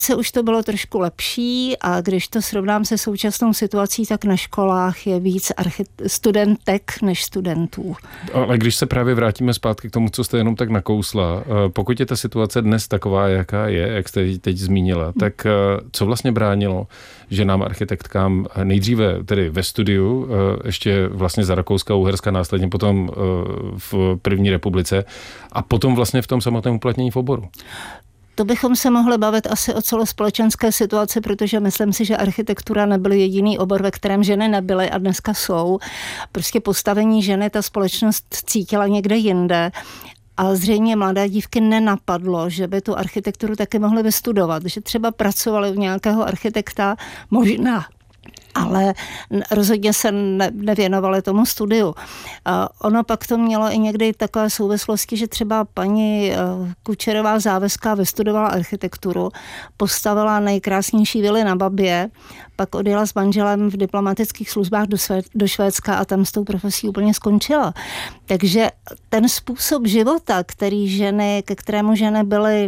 už to bylo trošku lepší a když to srovnám se současnou situací, tak na školách je víc studentek než studentů. Ale když se právě vrátíme zpátky k tomu, co jste jenom tak nakousla, pokud je ta situace dnes taková, jaká je, jak jste teď zmínila, tak co vlastně bránilo ženám architektkám nejdříve tedy ve studiu, ještě vlastně za Rakouska, Uherska, následně potom v první republice a potom vlastně v tom samotném uplatnění v oboru? To bychom se mohli bavit asi o celospolečenské situaci, protože myslím si, že architektura nebyl jediný obor, ve kterém ženy nebyly a dneska jsou. Prostě postavení ženy ta společnost cítila někde jinde. A zřejmě mladé dívky nenapadlo, že by tu architekturu taky mohly vystudovat, že třeba pracovaly u nějakého architekta, možná, ale rozhodně se nevěnovali tomu studiu. Ono pak to mělo i někdy takové souvislosti, že třeba paní Kučerová Závěská vystudovala architekturu, postavila nejkrásnější vily na Babě, pak odjela s manželem v diplomatických službách do Švédska a tam s tou profesí úplně skončila. Takže ten způsob života, ke kterému ženy byly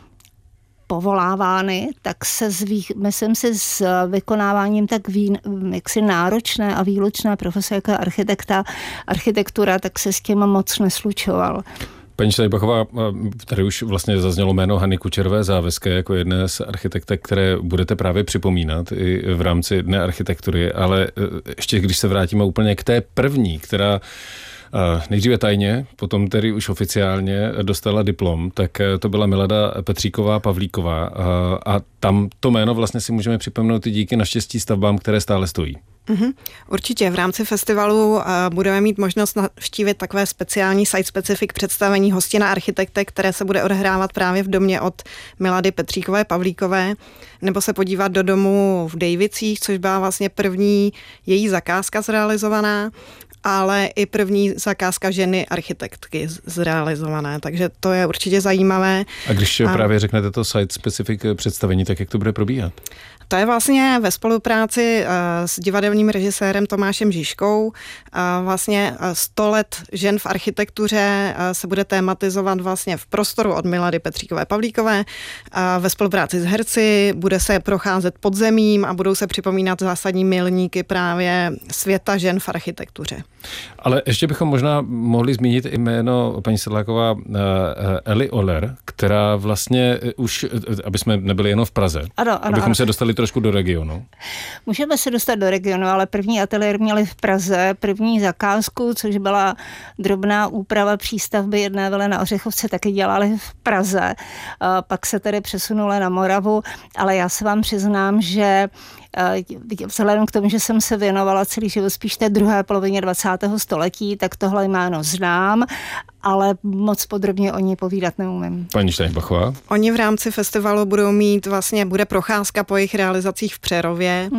povolávány, tak se myslím si s vykonáváním tak jaksi náročné a výlučné profese jako architektura, tak se s tím moc neslučoval. Paní Štajbachová, tady už vlastně zaznělo jméno Hany Kučerové Závěské jako jedné z architektek, které budete právě připomínat i v rámci Dne architektury, ale ještě když se vrátíme úplně k té první, která nejdříve tajně, potom tedy už oficiálně dostala diplom, tak to byla Milada Petříková-Pavlíková a tam to jméno vlastně si můžeme připomenout i díky naštěstí stavbám, které stále stojí. Určitě. V rámci festivalu budeme mít možnost navštívit takové speciální site-specific představení Hostina architektek, které se bude odehrávat právě v domě od Milady Petříkové-Pavlíkové, nebo se podívat do domu v Dejvicích, což byla vlastně první její zakázka zrealizovaná, ale i první zakázka ženy architektky zrealizované, takže to je určitě zajímavé. A když právě řeknete to site-specific představení, tak jak to bude probíhat? To je vlastně ve spolupráci s divadelním režisérem Tomášem Žižkou. Vlastně 100 let žen v architektuře se bude tématizovat vlastně v prostoru od Milady Petříkové-Pavlíkové. Ve spolupráci s herci bude se procházet podzemím a budou se připomínat zásadní milníky právě světa žen v architektuře. Ale ještě bychom možná mohli zmínit jméno paní Sedláková Eli Oller, která vlastně už, aby jsme nebyli jenom v Praze, abychom se dostali trošku do regionu. Můžeme se dostat do regionu, ale první ateliér měli v Praze, první zakázku, což byla drobná úprava přístavby jedné vily na Ořechovce, taky dělali v Praze. Pak se tedy přesunuli na Moravu, ale já se vám přiznám, že vzhledem k tomu, že jsem se věnovala celý život spíš té druhé polovině 20. století, tak tohle jméno znám, ale moc podrobně o ní povídat neumím. Paní Štajbachová? Oni v rámci festivalu budou mít bude procházka po jejich realizacích v Přerově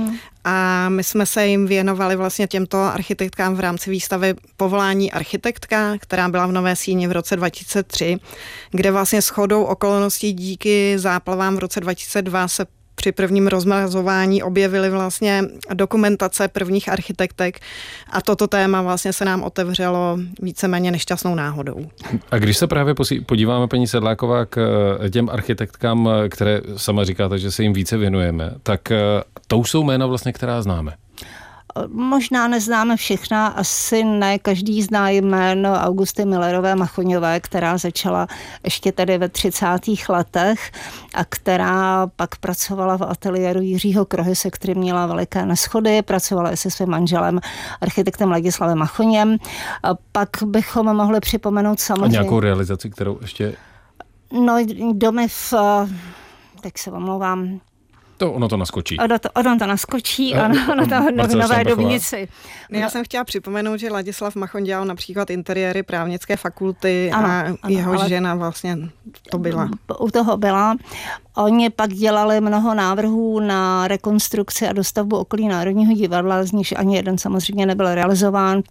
a my jsme se jim věnovali vlastně těmto architektkám v rámci výstavy Povolání architektka, která byla v Nové Síni v roce 2003, kde vlastně shodou okolností díky záplavám v roce 2002 se při prvním rozmrazování objevily vlastně dokumentace prvních architektek a toto téma vlastně se nám otevřelo víceméně nešťastnou náhodou. A když se právě podíváme, paní Sedláková, k těm architektkám, které sama říkáte, že se jim více věnujeme, tak to už jsou jména vlastně, která známe. Možná neznáme všechna, asi ne, každý zná jméno Augusty Millerové Machoňové, která začala ještě tady ve 30. letech a která pak pracovala v ateliéru Jiřího Krohy, se kterým měla veliké neshody, pracovala i se svým manželem, architektem Ladislavem Machoněm. A pak bychom mohli připomenout samozřejmě... A nějakou realizaci, kterou ještě... No, domy tak se omlouvám... Ono to naskočí. Ono to naskočí, ono to v Nové Dubnici. Já jsem chtěla připomenout, že Ladislav Machon dělal například interiéry právnické fakulty a jeho žena vlastně to byla. U toho byla. Oni pak dělali mnoho návrhů na rekonstrukci a dostavbu okolí Národního divadla, z nichž ani jeden samozřejmě nebyl realizován.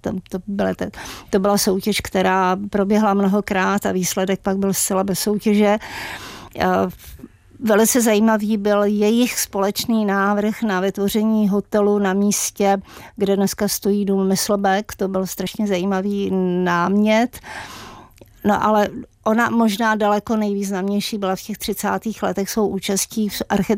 To byla soutěž, která proběhla mnohokrát a výsledek pak byl zcela bez soutěže. Velice zajímavý byl jejich společný návrh na vytvoření hotelu na místě, kde dneska stojí dům Myslbek. To byl strašně zajímavý námět. No ale ona možná daleko nejvýznamnější byla v těch 30. letech, jsou účastí v